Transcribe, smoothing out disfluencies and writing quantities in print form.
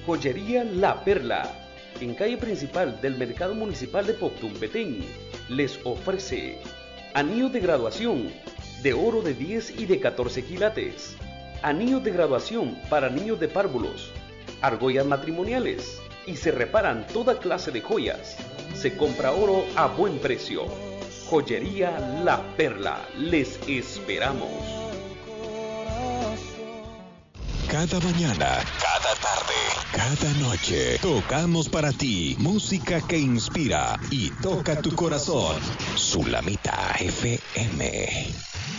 Joyería La Perla, en calle principal del Mercado Municipal de Poctum, Petén, les ofrece anillos de graduación de oro de 10 y de 14 quilates, anillos de graduación para niños de párvulos, argollas matrimoniales y se reparan toda clase de joyas. Se compra oro a buen precio. Joyería La Perla, les esperamos. Cada mañana, cada tarde, cada noche, tocamos para ti música que inspira y toca tu corazón. Sulamita FM.